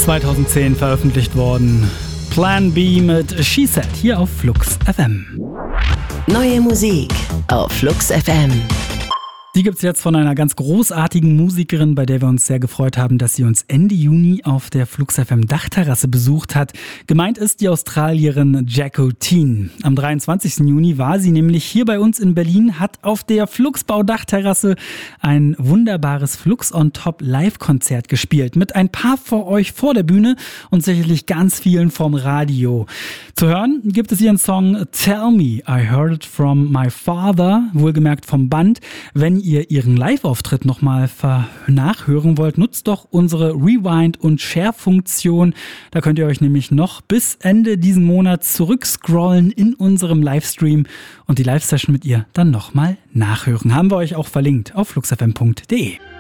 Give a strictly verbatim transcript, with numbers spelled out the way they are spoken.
zweitausendzehn veröffentlicht worden. Plan B mit She Said hier auf Flux F M. Neue Musik auf Flux F M. Die gibt's jetzt von einer ganz großartigen Musikerin, bei der wir uns sehr gefreut haben, dass sie uns Ende Juni auf der Flux F M Dachterrasse besucht hat. Gemeint ist die Australierin Jacko Teen. Am dreiundzwanzigsten Juni war sie nämlich hier bei uns in Berlin, hat auf der Fluxbau Dachterrasse ein wunderbares Flux on Top Live-Konzert gespielt. Mit ein paar vor euch vor der Bühne und sicherlich ganz vielen vom Radio. Zu hören gibt es ihren Song Tell Me, I Heard It From My Father, wohlgemerkt vom Band. Wenn ihr ihren Live-Auftritt nochmal nachhören wollt, nutzt doch unsere Rewind- und Share-Funktion. Da könnt ihr euch nämlich noch bis Ende diesen Monats zurückscrollen in unserem Livestream und die Live-Session mit ihr dann nochmal nachhören. Haben wir euch auch verlinkt auf fluxfm punkt de.